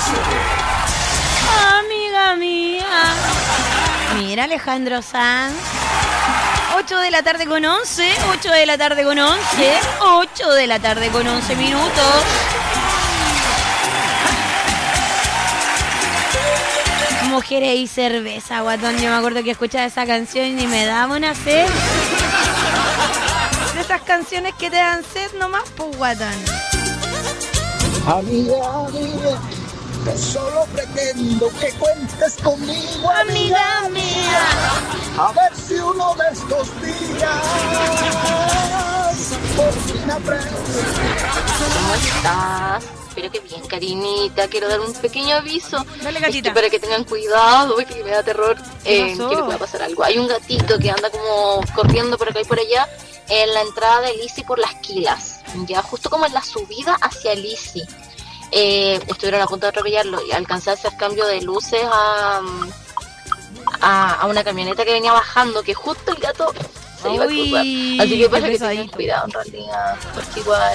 Amiga mía. Mira, Alejandro Sanz. 8 de la tarde con 11. 8 de la tarde con 11. 8 de la tarde con 11 minutos. Mujeres y cerveza, guatón. Yo me acuerdo que escuchaba esa canción y me daba una sed. De esas canciones que te dan sed nomás, pues, guatón. Amiga, que solo pretendo que cuentes conmigo, amiga mía. A ver si uno de estos días por fin aprendes. ¿Cómo estás? Espero que bien, Karinita. Quiero dar un pequeño aviso. Dale, gatita. Para que tengan cuidado, porque me da terror ¿Qué que pasó? le pueda pasar algo. Hay un gatito que anda como corriendo por acá y por allá en la entrada de Lisi por las Quilas. Ya justo como en la subida hacia Lisi. Estuvieron a punto de atropellarlo y alcancé a hacer cambio de luces a una camioneta que venía bajando, que justo el gato se iba a cruzar. Así que para que tengan cuidado en realidad, porque igual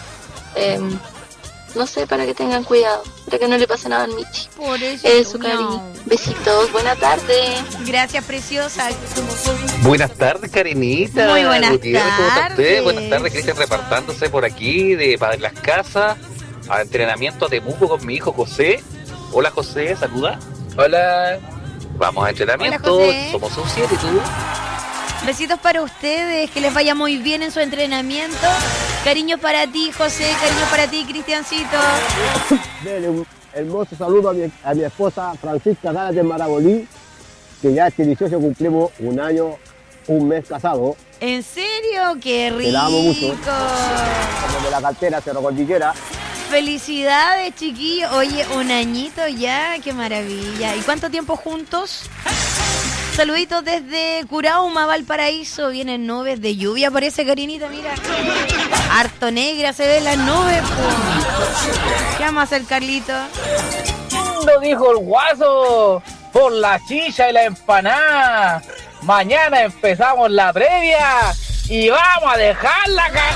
no sé, para que tengan cuidado, para que no le pase nada al Michi. Por eso. Eso, Cari. Besitos, buena tarde. Gracias, preciosa. Buenas tardes, Karinita. Muy buenas Gutiérrez, ¿cómo está tardes. usted? Buenas tardes, Cristian, repartándose por aquí para las casas a entrenamiento a Temuco con mi hijo José. Hola, José, saluda. Hola. Vamos a entrenamiento. Hola, José. Somos un 7 y tú. Besitos para ustedes, que les vaya muy bien en su entrenamiento. Cariño para ti, José, cariño para ti, Cristiancito. Dele un hermoso saludo a mi esposa Francisca Salas de Marabolí, que ya este 18 cumplimos un año, un mes casado. ¿En serio? ¡Qué rico! Te la amo mucho. Como de la cartera, Cerro Cordillera. Felicidades, chiquillos. Oye, un añito ya, qué maravilla. ¿Y cuánto tiempo juntos? Saluditos desde Curauma, Valparaíso. Vienen nubes de lluvia, parece, Karinita, mira. Harto negra se ven las nubes, po. ¿Qué vamos a hacer, Carlito? Lo dijo el guaso por la chicha y la empanada. Mañana empezamos la previa y vamos a dejarla acá.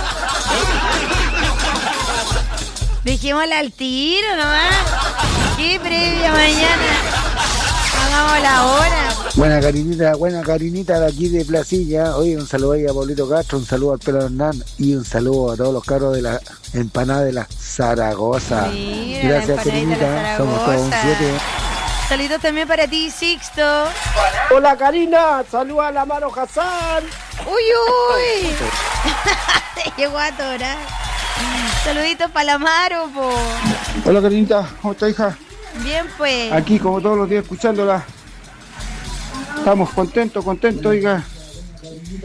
Dejémosla al tiro nomás. ¿Qué previa mañana? Hagamos la hora. Buena Karinita de aquí de Placilla. Oye, un saludo ahí a Pablito Castro, un saludo al Pelo Hernán y un saludo a todos los carros de la empanada de la Zaragoza. Mira, gracias, la empanadita de la Karinita. Somos todos un Zaragoza. 7. Saludos también para ti, Sixto. Hola Karina, saluda a la Maro Hassan. Uy, uy. Se llegó a atorar. Saluditos para la Maro, po. Hola Karinita, ¿cómo está, hija? Bien, pues. Aquí como todos los días escuchándola. Estamos contentos, oiga.